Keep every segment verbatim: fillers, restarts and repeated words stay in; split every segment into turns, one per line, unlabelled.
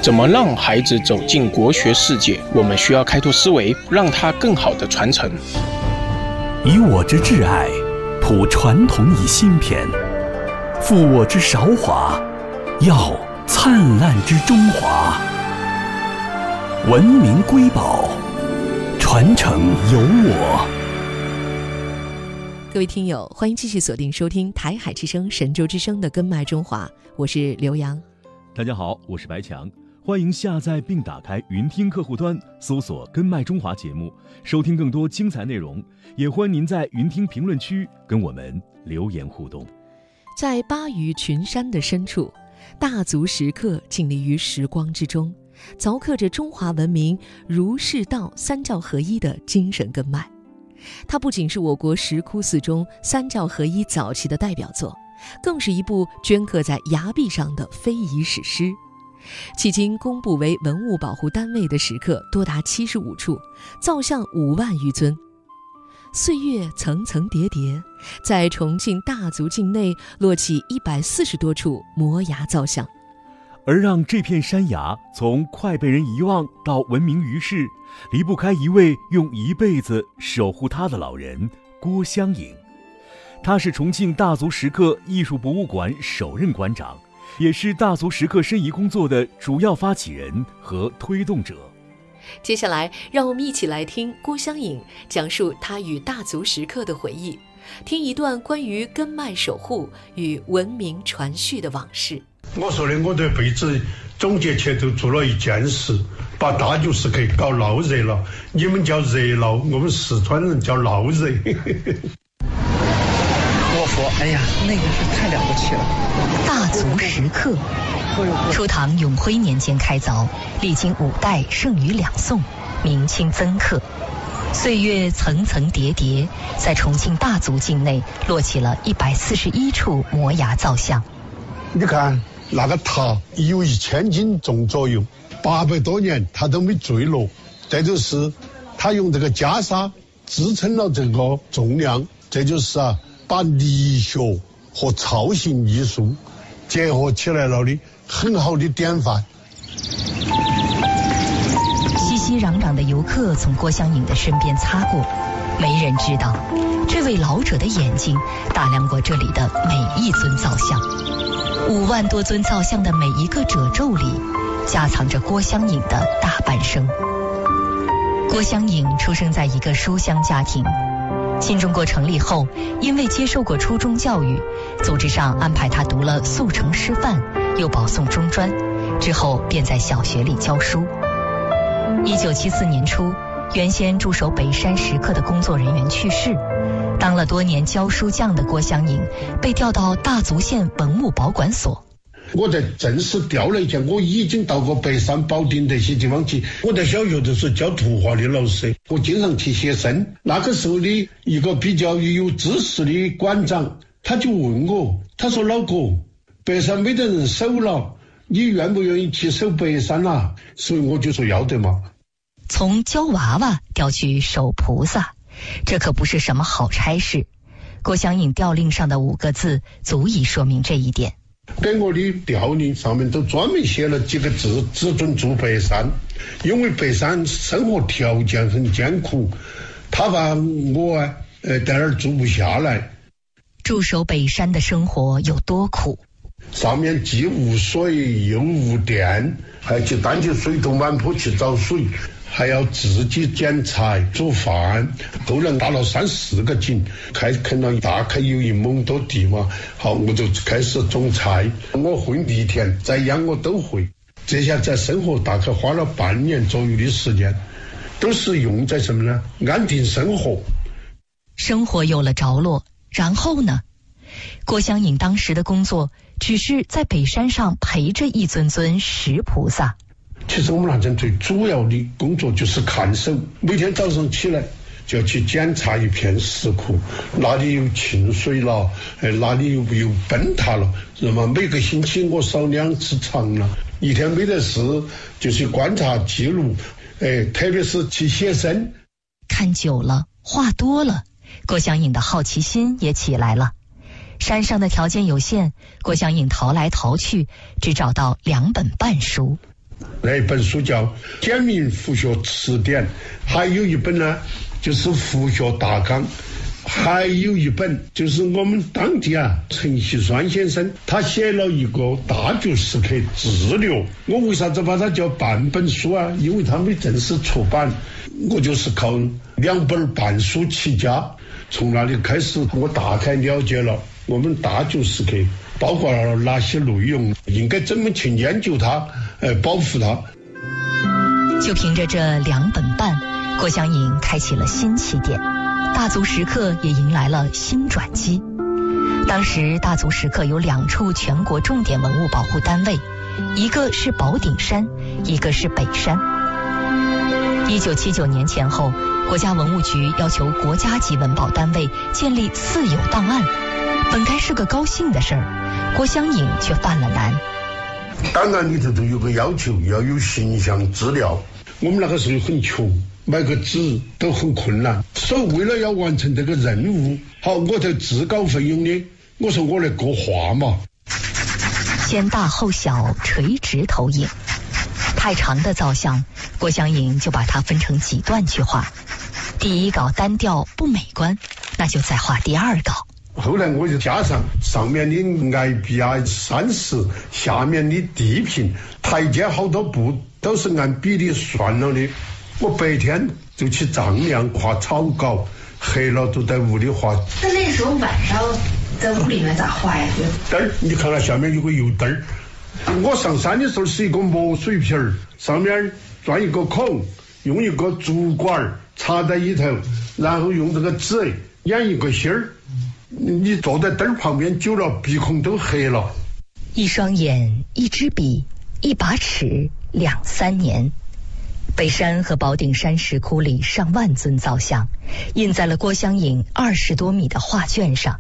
怎么让孩子走进国学世界？我们需要开拓思维，让他更好的传承。
以我之挚爱，谱传统以新篇；负我之韶华，耀灿烂之中华。文明瑰宝，传承由我。
各位听友，欢迎继续锁定收听台海之声神州之声的根脉中华，我是刘洋。
大家好，我是白强，欢迎下载并打开云听客户端，搜索根脉中华节目，收听更多精彩内容。也欢迎您在云听评论区跟我们留言互动。
在巴渝群山的深处，大足石刻静立于时光之中，凿刻着中华文明儒释道三教合一的精神根脉。它不仅是我国石窟寺中三教合一早期的代表作，更是一部镌刻在崖壁上的非遗史诗。迄今公布为文物保护单位的石刻多达七十五处，造像五万余尊。岁月层层叠叠，在重庆大足境内落起一百四十多处摩崖造像。
而让这片山崖从快被人遗忘到闻名于世，离不开一位用一辈子守护它的老人郭襄颖。他是重庆大足石刻艺术博物馆首任馆长，也是大足石刻申遗工作的主要发起人和推动者。
接下来让我们一起来听郭襄颖讲述他与大足石刻的回忆，听一段关于根脉守护与文明传续的往事。
我说的，我这辈子总结起来都做了一件事，把大足石刻搞闹热了。你们叫热闹，我们四川人叫闹热。
我佛，哎呀，那个是太了不起了。
大足石刻，初唐永徽年间开凿，历经五代，盛于两宋，明清分刻。岁月层层叠叠，在重庆大足境内落起了一百四十一处摩崖造像。
你看那个塔有一千斤重左右，八百多年它都没坠落。这就是它用这个袈裟支撑了这个重量，这就是啊，把理学和操行艺术结合起来了的很好的典范。
熙熙攘攘的游客从郭襄颖的身边擦过，没人知道，这位老者的眼睛打量过这里的每一尊造像。五万多尊造像的每一个褶皱里，夹藏着郭襄颖的大半生。郭襄颖出生在一个书香家庭，新中国成立后，因为接受过初中教育，组织上安排他读了速成师范，又保送中专，之后便在小学里教书。一九七四年初，原先驻守北山石刻的工作人员去世，当了多年教书匠的郭襄颖被调到大足县文物保管所。
我在正式调了一下，我已经到过北山、保定这些地方去。我在小学的时候教图画的老师，我经常去写生。那个时候的一个比较有知识的馆长，他就问我，他说：“老郭，北山没得人守了，你愿不愿意去守北山啊？”所以我就说要得嘛。
从教娃娃调去守菩萨，这可不是什么好差事。郭襄颖调令上的五个字足以说明这一点。
给我的调令上面都专门写了几个字：只准住北山，因为北山生活条件很艰苦，他怕我啊呃在那儿住不下来。
驻守北山的生活有多苦？
上面既无水又无电，还去担起水桶满坡去找水，还要自己捡柴煮饭。后来打了三四个井，开垦了大概有一亩多地嘛。好，我就开始种菜，我会犁田栽秧我都会。这下在生活大概花了半年左右的时间，都是用在什么呢？安定生活。
生活有了着落，然后呢？郭襄颖当时的工作只是在北山上陪着一尊尊石菩萨。
其实我们那阵最主要的工作就是看守，每天早上起来就要去检查一片石窟，哪里有沁水了，哎，哪里有有崩塌了，那么每个星期我扫两次场了，一天没得事就去观察记录，哎，特别是去写生。
看久了，话多了，郭襄颖的好奇心也起来了。山上的条件有限，郭襄颖淘来淘去，只找到两本半书。
那本书叫《简明佛学词典》，还有一本呢就是《佛学大纲》，还有一本就是我们当地啊陈锡栓先生他写了一个《大足石刻志略》。我为啥子把它叫半本书啊？因为它没正式出版，我就是靠两本半书起家。从那里开始，我大概了解了我们大足石刻包括了哪些内容，应该怎么去研究它，呃，保护它。
就凭着这两本半，郭湘颖开启了新起点，大足石刻也迎来了新转机。当时大足石刻有两处全国重点文物保护单位，一个是宝顶山，一个是北山。一九七九年前后，国家文物局要求国家级文保单位建立私有档案，本该是个高兴的事儿，郭湘颖却犯了难。
档案里头都有个要求，要有形象资料。我们那个时候很穷，买个纸都很困难，所以为了要完成这个任务，好，我就自告奋勇的，我说我来国画嘛。
先大后小，垂直投影。太长的造像，郭湘颖就把它分成几段去画。第一稿单调不美观，那就再画第二稿。
后来我就加上上面的崖壁啊、山石，下面的地平，台阶好多步都是按比例算了的。我白天就去丈量画草稿，黑了都在屋里画。
那那时候晚上在屋里面咋画呀？
灯儿，你看到下面有个油灯儿。我上山的时候是一个磨水瓶儿，上面钻一个孔，用一个竹管插在里头，然后用这个纸演一个心儿。你坐在灯旁边久了，鼻孔都黑了。
一双眼，一支笔，一把尺，两三年。北山和宝顶山石窟里上万尊造像，印在了郭湘颖二十多米的画卷上。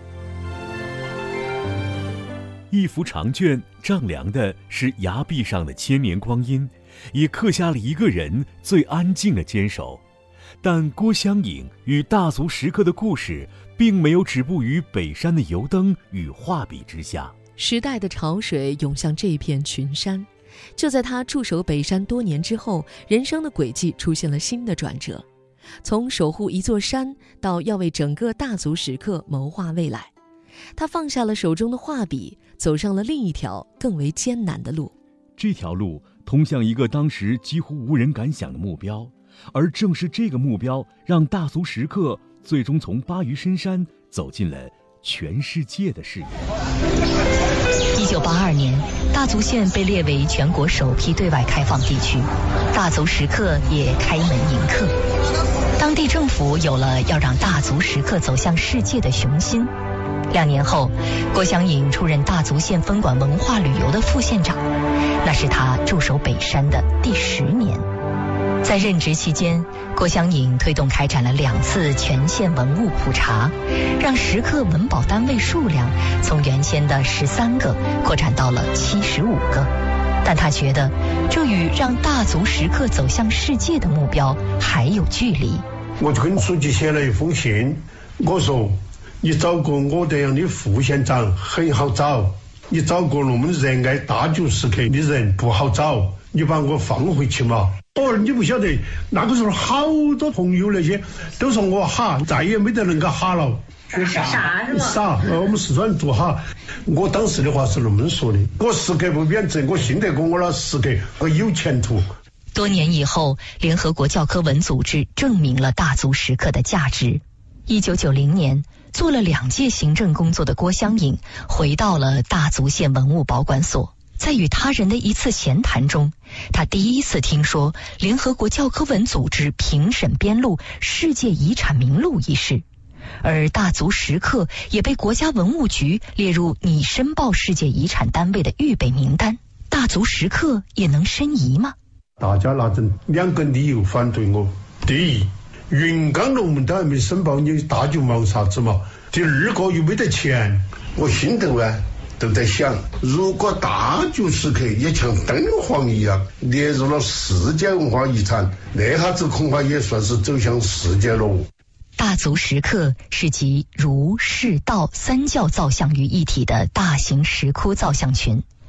一幅长卷丈量的是崖壁上的千年光阴，也刻下了一个人最安静的坚守。但郭湘颖与大足石刻的故事并没有止步于北山的油灯与画笔之下。
时代的潮水涌向这片群山，就在他驻守北山多年之后，人生的轨迹出现了新的转折，从守护一座山到要为整个大足石刻谋划未来。他放下了手中的画笔，走上了另一条更为艰难的路。
这条路通向一个当时几乎无人敢想的目标，而正是这个目标让大足石刻最终从巴渝深山走进了全世界的视野。
一九八二年，大足县被列为全国首批对外开放地区，大足石刻也开门迎客。当地政府有了要让大足石刻走向世界的雄心。两年后，郭湘颖出任大足县分管文化旅游的副县长，那是他驻守北山的第十年。在任职期间，郭湘颖推动开展了两次全县文物普查，让石刻文保单位数量从原先的十三个扩展到了七十五个。但他觉得，这与让大足石刻走向世界的目标还有距离。
我就跟书记写了一封信，我说你找个我这样的副县长很好找，你找个我们热爱大足石刻的人不好找，你把我放回去嘛。哦，你不晓得，那个时候好多朋友那些都说我哈，再也没得能够哈了。
傻傻是吧？
傻，我们四川做哈。我当时的话是那么说的，我石刻不贬值，我信得过我那石刻，我有前途。
多年以后，联合国教科文组织证明了大足石刻的价值。一九九零年，做了两届行政工作的郭湘颖回到了大足县文物保管所。在与他人的一次闲谈中，他第一次听说联合国教科文组织评审编录世界遗产名录一事，而大足石刻也被国家文物局列入拟申报世界遗产单位的预备名单。大足石刻也能申遗吗？
大家拿着两个理由反对我。第一，云冈龙门都还没申报，你大就忙啥子嘛？第二个又没得钱，我心头啊都在想，如果大足石刻也像敦煌一样列入了世界文化遗产，那下子恐怕也算是走向世界了。
大足石刻是集儒释道三教造像于一体的大型石窟造像群，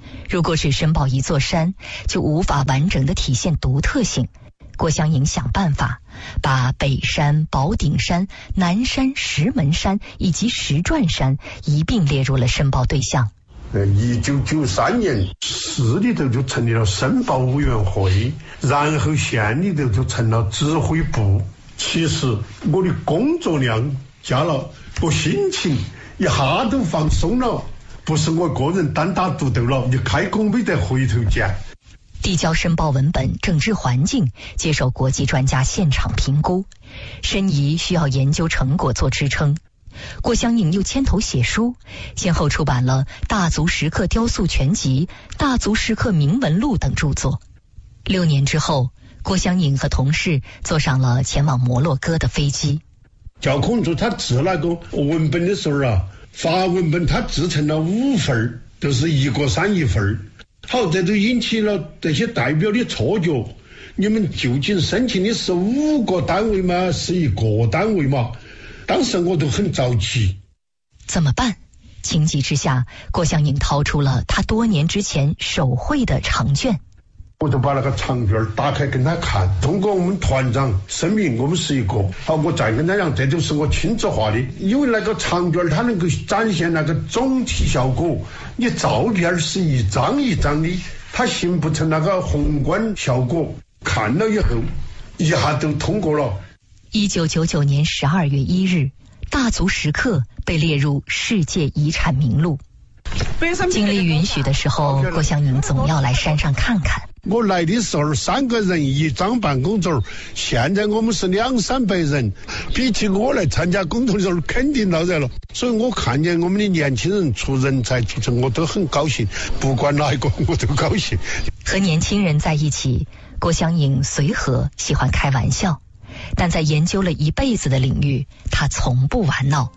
如果只申报一座山，就无法完整的体现独特性。郭湘颖想办法把北山、宝顶山、南山、石门山以及石转山一并列入了申报对象。
呃，一九九三年，市里头就成立了申报委员会，然后县里头就成了指挥部。其实我的工作量加了，我心情一下都放松了，不是我个人单打独斗了，你开工没得回头箭。
递交申报文本，整治环境，接受国际专家现场评估，申遗需要研究成果做支撑。郭湘颖又牵头写书，先后出版了《大足石刻雕塑全集》《大足石刻铭文录》等著作。六年之后，郭湘颖和同事坐上了前往摩洛哥的飞机。
教控组他制那个文本的时候啊，发文本他制成了五份，都是一个山一份。好，这就引起了这些代表的错觉，你们究竟申请的是五个单位吗？是一个单位吗？当时我都很着急。
怎么办？情急之下，郭湘颖掏出了他多年之前手绘的长卷。
我就把那个长卷打开跟他看，通过我们团长声明我们是一个。好，我再跟他讲，这就是我亲自画的，因为那个长卷它能够展现那个总体效果，你照片是一张一张的，它形不成那个宏观效果。看了以后一下都通过了。
一九九九年十二月一日，大足石刻被列入世界遗产名录。精力允许的时候，郭湘颖总要来山上看看。
我来的时候三个人一张办公桌，现在我们是两三百人，比起我来参加工作的时候肯定闹热了。所以我看见我们的年轻人出人才出城，我都很高兴，不管哪一个我都高兴。
和年轻人在一起，郭湘颖随和，喜欢开玩笑，但在研究了一辈子的领域，他从不玩闹。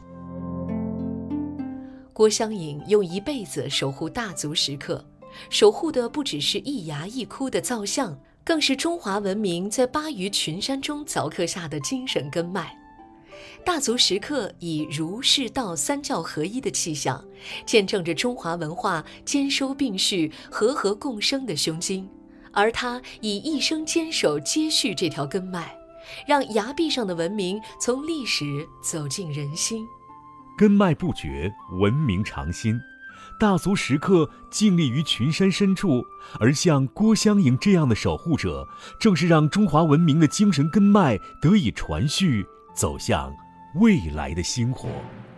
郭湘颖用一辈子守护大足石刻，守护的不只是一崖一窟的造像，更是中华文明在巴渝群山中凿刻下的精神根脉。大足石刻以儒释道三教合一的气象，见证着中华文化兼收并蓄、和合共生的胸襟，而他以一生坚守接续这条根脉，让崖壁上的文明从历史走进人心。
根脉不绝，文明长新。大足石刻静立于群山深处，而像郭湘颖这样的守护者，正是让中华文明的精神根脉得以传续，走向未来的薪火。